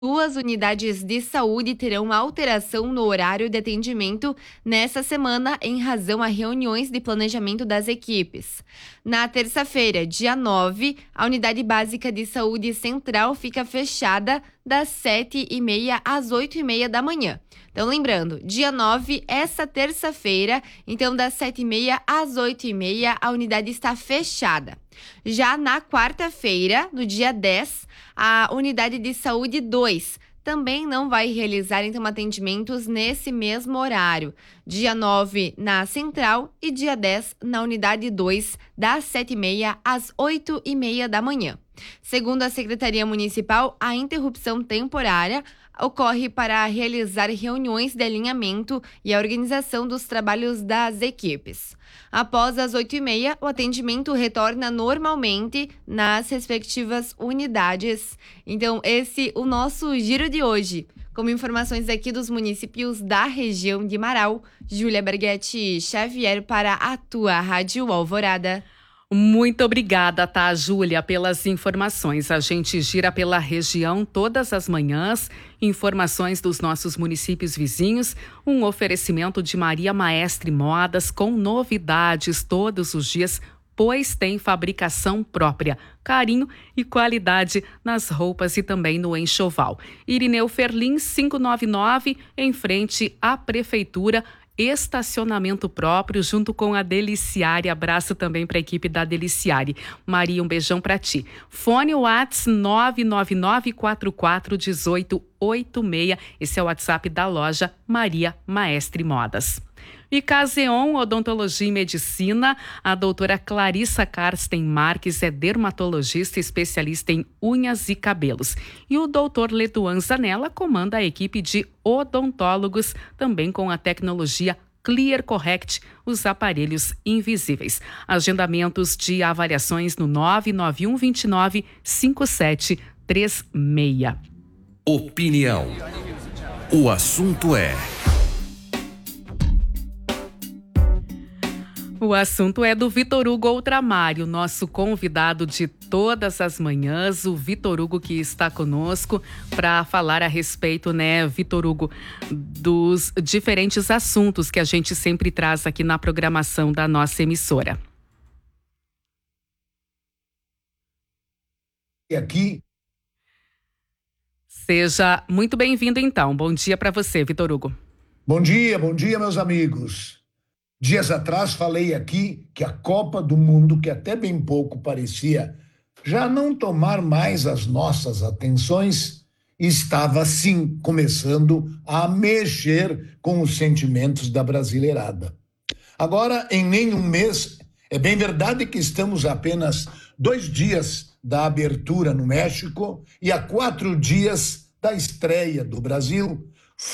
Duas unidades de saúde terão alteração no horário de atendimento nesta semana em razão a reuniões de planejamento das equipes. Na terça-feira, dia 9, a unidade básica de saúde central fica fechada das 7h30 às 8h30 da manhã. Então, lembrando, dia 9, essa terça-feira, então das 7h30 às 8h30, a unidade está fechada. Já na quarta-feira, no dia 10, a unidade de saúde 2 também não vai realizar então atendimentos nesse mesmo horário. Dia 9 na central e dia 10 na unidade 2, das 7h30 às 8h30 da manhã. Segundo a Secretaria Municipal, a interrupção temporária ocorre para realizar reuniões de alinhamento e a organização dos trabalhos das equipes. Após as 8h30, o atendimento retorna normalmente nas respectivas unidades. Então, esse é o nosso giro de hoje. Como informações aqui dos municípios da região de Marau, Júlia Berghetti Xavier para a tua Rádio Alvorada. Muito obrigada, tá, Júlia, pelas informações. A gente gira pela região todas as manhãs, informações dos nossos municípios vizinhos, um oferecimento de Maria Maestre Modas com novidades todos os dias, pois tem fabricação própria, carinho e qualidade nas roupas e também no enxoval. Irineu Ferlin, 599, em frente à Prefeitura, estacionamento próprio junto com a Deliciare. Abraço também para a equipe da Deliciare. Maria, um beijão para ti. Fone WhatsApp 999441886. Esse é o WhatsApp da loja Maria Maestre Modas. E Caseon Odontologia e Medicina, a doutora Clarissa Karsten Marques é dermatologista especialista em unhas e cabelos. E o doutor Leduan Zanella comanda a equipe de odontólogos, também com a tecnologia Clear Correct, os aparelhos invisíveis. Agendamentos de avaliações no 991 29 5736. Opinião. O assunto é... O assunto é do Vitor Hugo Ultramário, nosso convidado de todas as manhãs, o Vitor Hugo que está conosco para falar a respeito, né, Vitor Hugo, dos diferentes assuntos que a gente sempre traz aqui na programação da nossa emissora. E aqui... Seja muito bem-vindo então. Bom dia para você, Vitor Hugo. Bom dia, meus amigos. Dias atrás falei aqui que a Copa do Mundo, que até bem pouco parecia já não tomar mais as nossas atenções, estava sim começando a mexer com os sentimentos da brasileirada. Agora, em nenhum mês, é bem verdade que estamos a apenas 2 dias da abertura no México e a 4 dias da estreia do Brasil.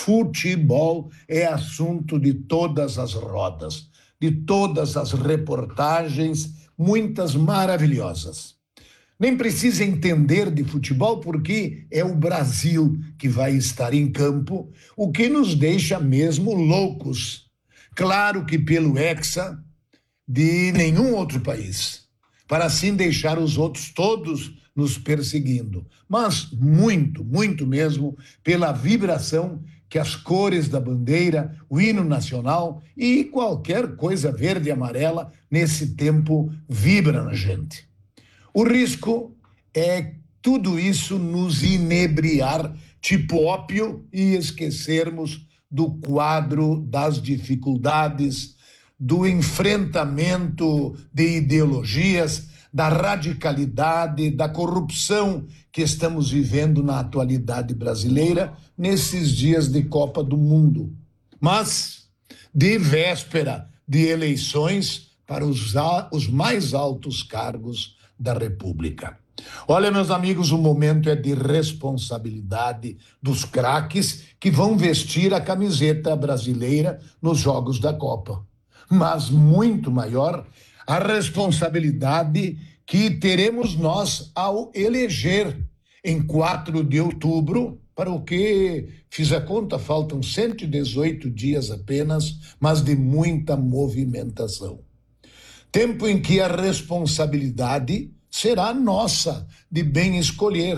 Futebol é assunto de todas as rodas, de todas as reportagens, muitas maravilhosas. Nem precisa entender de futebol porque é o Brasil que vai estar em campo, o que nos deixa mesmo loucos. Claro que pelo Hexa de nenhum outro país, para assim deixar os outros todos nos perseguindo, mas muito, muito mesmo pela vibração que as cores da bandeira, o hino nacional e qualquer coisa verde e amarela nesse tempo vibra na gente. O risco é tudo isso nos inebriar tipo ópio e esquecermos do quadro das dificuldades, do enfrentamento de ideologias, da radicalidade, da corrupção que estamos vivendo na atualidade brasileira nesses dias de Copa do Mundo. Mas, de véspera de eleições para os mais altos cargos da República. Olha, meus amigos, o momento é de responsabilidade dos craques que vão vestir a camiseta brasileira nos Jogos da Copa. Mas muito maior a responsabilidade que teremos nós ao eleger em 4 de outubro, para o que, fiz a conta, faltam 118 dias apenas, mas de muita movimentação. Tempo em que a responsabilidade será nossa de bem escolher,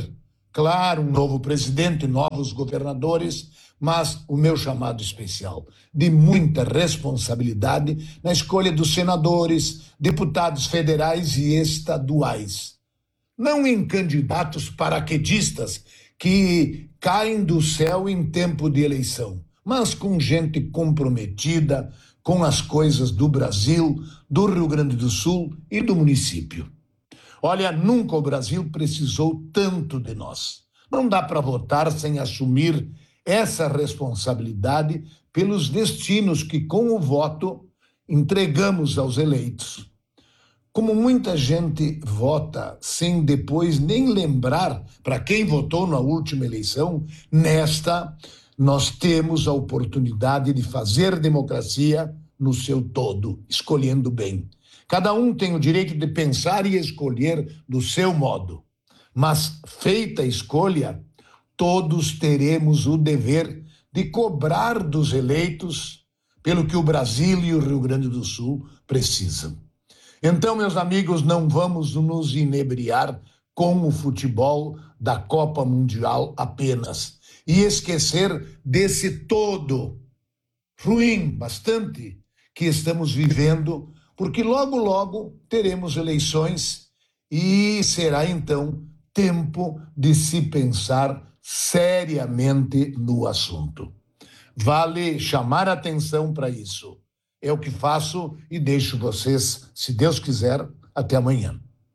Claro, um novo presidente, novos governadores, mas o meu chamado especial de muita responsabilidade na escolha dos senadores, deputados federais e estaduais. Não em candidatos paraquedistas que caem do céu em tempo de eleição, mas com gente comprometida com as coisas do Brasil, do Rio Grande do Sul e do município. Olha, nunca o Brasil precisou tanto de nós. Não dá para votar sem assumir essa responsabilidade pelos destinos que, com o voto, entregamos aos eleitos. Como muita gente vota sem depois nem lembrar para quem votou na última eleição, nesta nós temos a oportunidade de fazer democracia no seu todo, escolhendo bem. Cada um tem o direito de pensar e escolher do seu modo. Mas, feita a escolha, todos teremos o dever de cobrar dos eleitos pelo que o Brasil e o Rio Grande do Sul precisam. Então, meus amigos, não vamos nos inebriar com o futebol da Copa Mundial apenas e esquecer desse todo ruim, bastante, que estamos vivendo, porque logo, logo teremos eleições e será, então, tempo de se pensar seriamente no assunto. Vale chamar atenção para isso. É o que faço e deixo vocês, se Deus quiser, até amanhã.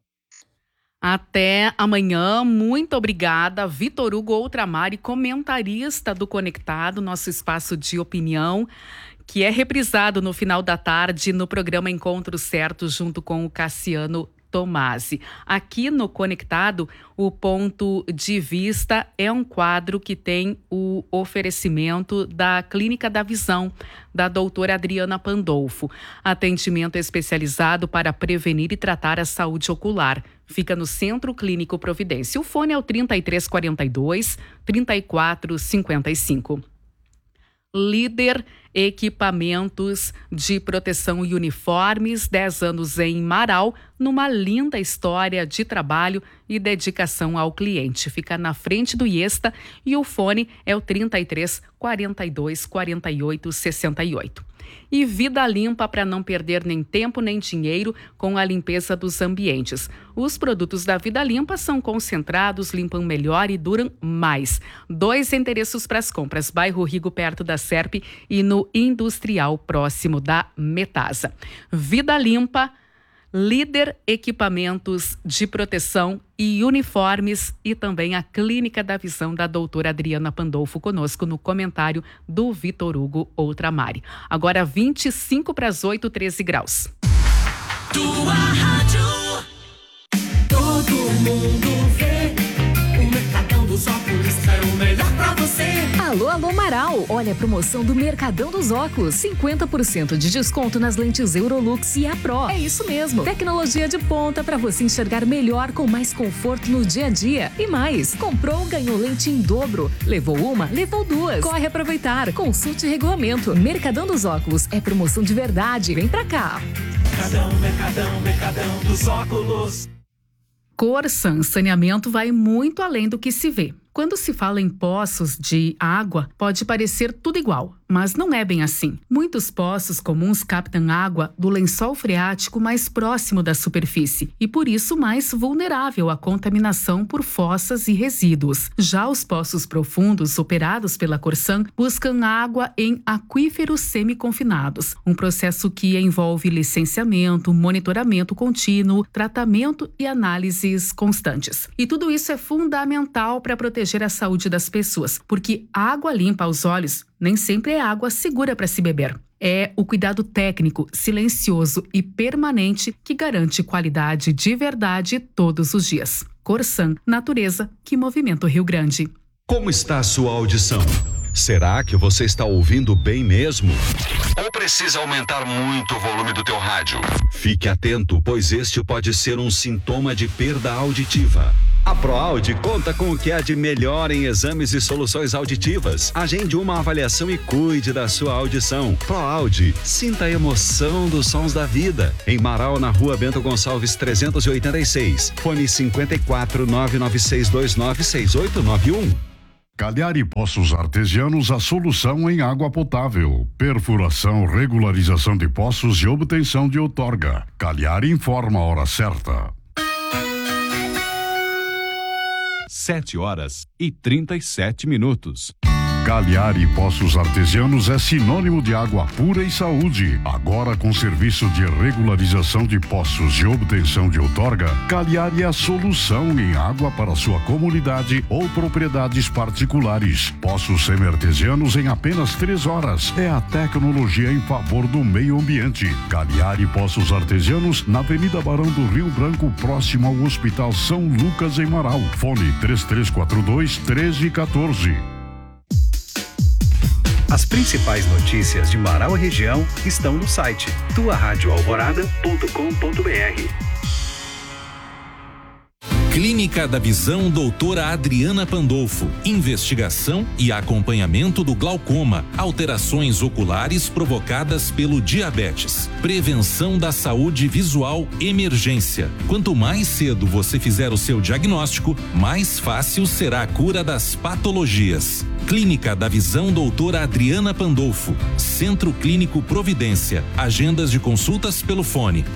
Até amanhã, muito obrigada, Vitor Hugo Outramari, comentarista do Conectado, nosso espaço de opinião, que é reprisado no final da tarde no programa Encontro Certo, junto com o Cassiano Tomasi. Aqui no Conectado, o Ponto de Vista é um quadro que tem o oferecimento da Clínica da Visão, da doutora Adriana Pandolfo. Atendimento especializado para prevenir e tratar a saúde ocular. Fica no Centro Clínico Providência. O fone é o 3342-3455. Líder Equipamentos de Proteção e Uniformes, 10 anos em Marau, numa linda história de trabalho e dedicação ao cliente. Fica na frente do IESTA e o fone é o 3342-4868. E vida limpa para não perder nem tempo nem dinheiro com a limpeza dos ambientes. Os produtos da Vida Limpa são concentrados, limpam melhor e duram mais. 2 endereços para as compras: Bairro Rigo, perto da Serp, e no Industrial, próximo da Metasa. Vida Limpa, Líder Equipamentos de Proteção e Uniformes, e também a Clínica da Visão da doutora Adriana Pandolfo conosco no comentário do Vitor Hugo Outramari. Agora 7:25, 13 graus. Tua rádio, todo mundo vê, o Mercadão dos Óculos é o melhor pra você. Alô, alô, Marau! Olha a promoção do Mercadão dos Óculos. 50% de desconto nas lentes Eurolux e A Pro. É isso mesmo. Tecnologia de ponta para você enxergar melhor com mais conforto no dia a dia. E mais, comprou, ganhou lente em dobro. Levou uma, levou 2. Corre aproveitar. Consulte regulamento. Mercadão dos Óculos é promoção de verdade. Vem pra cá. Mercadão dos Óculos. Corsan Saneamento vai muito além do que se vê. Quando se fala em poços de água, pode parecer tudo igual, mas não é bem assim. Muitos poços comuns captam água do lençol freático mais próximo da superfície e, por isso, mais vulnerável à contaminação por fossas e resíduos. Já os poços profundos, operados pela Corsan, buscam água em aquíferos semi-confinados, um processo que envolve licenciamento, monitoramento contínuo, tratamento e análises constantes. E tudo isso é fundamental para proteger a saúde das pessoas, porque a água limpa aos olhos nem sempre é água segura para se beber. É o cuidado técnico, silencioso e permanente que garante qualidade de verdade todos os dias. Corsan, natureza que movimenta o Rio Grande. Como está a sua audição? Será que você está ouvindo bem mesmo? Ou precisa aumentar muito o volume do teu rádio? Fique atento, pois este pode ser um sintoma de perda auditiva. A ProAudio conta com o que há de melhor em exames e soluções auditivas. Agende uma avaliação e cuide da sua audição. ProAudio, sinta a emoção dos sons da vida. Em Marau, na Rua Bento Gonçalves 386. Fone 54 99629 6891. Cagliari Poços Artesianos, a solução em água potável. Perfuração, regularização de poços e obtenção de outorga. Cagliari informa a hora certa. 7h37. Cagliari Poços Artesianos é sinônimo de água pura e saúde. Agora com serviço de regularização de poços e obtenção de outorga, Cagliari é a solução em água para sua comunidade ou propriedades particulares. Poços semi-artesianos em apenas 3 horas. É a tecnologia em favor do meio ambiente. Cagliari Poços Artesianos, na Avenida Barão do Rio Branco, próximo ao Hospital São Lucas, em Marau. Fone 3342-1314. As principais notícias de Marau e região estão no site tuaradioalvorada.com.br. Clínica da Visão doutora Adriana Pandolfo. Investigação e acompanhamento do glaucoma, alterações oculares provocadas pelo diabetes, prevenção da saúde visual, emergência. Quanto mais cedo você fizer o seu diagnóstico, mais fácil será a cura das patologias. Clínica da Visão doutora Adriana Pandolfo. Centro Clínico Providência. Agendas de consultas pelo fone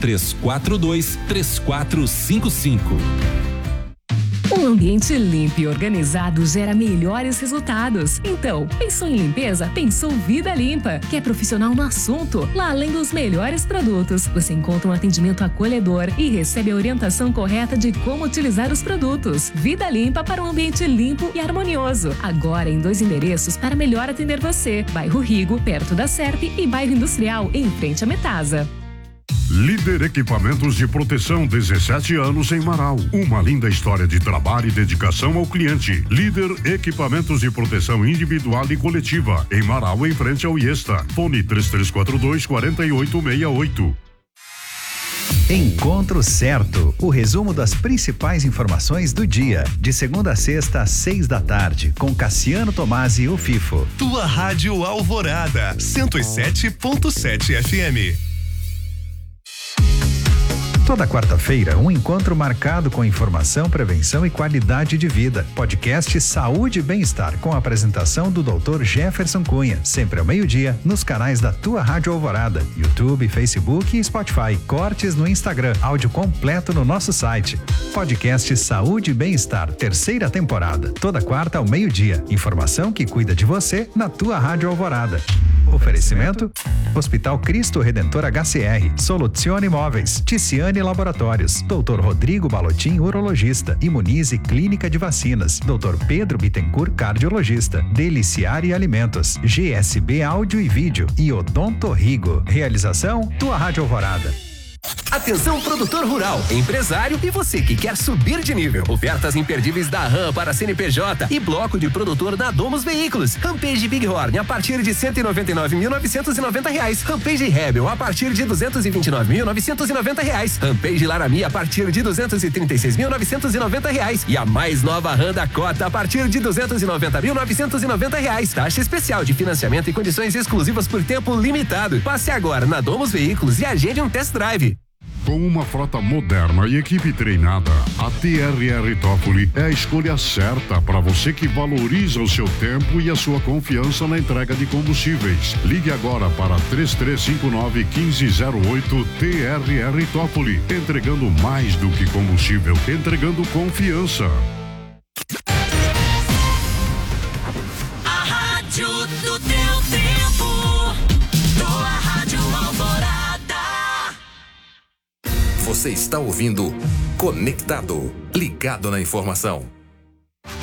3342-3455. Um ambiente limpo e organizado gera melhores resultados. Então, pensou em limpeza? Pensou Vida Limpa, que é profissional no assunto. Lá, além dos melhores produtos, você encontra um atendimento acolhedor e recebe a orientação correta de como utilizar os produtos. Vida Limpa para um ambiente limpo e harmonioso. Agora em 2 endereços para melhor atender você. Bairro Rigo, perto da SERP, e Bairro Industrial, em frente à Metasa. Líder Equipamentos de Proteção, 17 anos em Marau. Uma linda história de trabalho e dedicação ao cliente. Líder Equipamentos de Proteção Individual e Coletiva, em Marau, em frente ao IESTA. Fone 3342-4868. Encontro Certo, o resumo das principais informações do dia, de segunda a sexta às 6 da tarde, com Cassiano Tomasi e o FIFO. Tua Rádio Alvorada, 107.7 FM. Toda quarta-feira, um encontro marcado com informação, prevenção e qualidade de vida. Podcast Saúde e Bem-Estar, com a apresentação do Dr. Jefferson Cunha, sempre ao meio-dia, nos canais da Tua Rádio Alvorada, YouTube, Facebook e Spotify. Cortes no Instagram, áudio completo no nosso site. Podcast Saúde e Bem-Estar, 3ª temporada. Toda quarta ao meio-dia. Informação que cuida de você na Tua Rádio Alvorada. Oferecimento: Hospital Cristo Redentor HCR, Soluzione Imóveis, Ticiane Laboratórios, Dr. Rodrigo Balotin, urologista, Imunize Clínica de Vacinas, Dr. Pedro Bittencourt, cardiologista, Deliciare Alimentos, GSB Áudio e Vídeo e Odonto Rigo. Realização: Tua Rádio Alvorada. Atenção, produtor rural, empresário e você que quer subir de nível. Ofertas imperdíveis da RAM para CNPJ e bloco de produtor da Domus Veículos. Rampage Bighorn a partir de R$199.990. Rampage Rebel a partir de R$229.990. Rampage Laramie a partir de R$236.990. E a mais nova RAM da Cota a partir de R$290.990. Taxa especial de financiamento e condições exclusivas por tempo limitado. Passe agora na Domus Veículos e agende um test drive. Com uma frota moderna e equipe treinada, a TRR Toffoli é a escolha certa para você que valoriza o seu tempo e a sua confiança na entrega de combustíveis. Ligue agora para 3359-1508 TRR Toffoli, entregando mais do que combustível, entregando confiança. A rádio do teu tempo, Tua Rádio Alvorada. Você está ouvindo Conectado, ligado na informação.